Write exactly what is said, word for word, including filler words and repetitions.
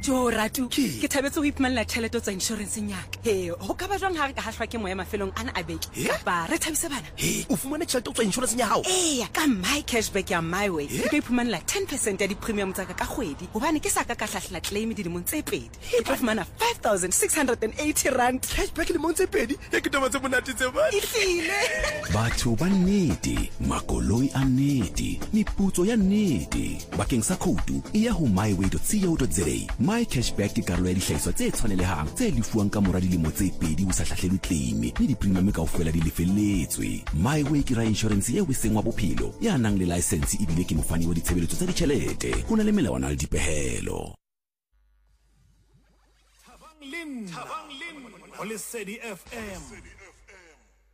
Jo Ratu, ke thabetse go iphumana tšhelete tsa insurance nyaka. He, ho ka ba jwang ha re ka hahlwa ke moya mafelong ana a beke. Ba re thabise bana. He, o fumane tšhelete tsa insurance ya hao. Eh, ka my cashback ya my way. Ke ka iphumana ten percent ya di premium tsa ka ka kgwedi. Hobane ke sa ka ka hlahla claim di dimong tse pedi. Ke tlo fumana five thousand six hundred eighty rand. Cashback le mong tse pedi. E ke taba tse monate tse bana. Ehlile. Batho ba nnete, makoloi a nnete, meputso ya nnete. Bakeng sa khoutu e ya ho my way dot co dot za. My cashback ke karolo ya dihlahiswa tse tshwanelehang tse lefuwang ka mora dilemo tse pedi ho sa hlahlelwe claim le di-premium kaofela di lefelletswe. My way ke ra insurance eo eseng wa bophelo ya nang le license ebile ke mofani wa ditshebeletso tsa ditjhelete. Ho na le melawana le dipehelo. Thabang Lin, Thabang Lin, Lesedi F M.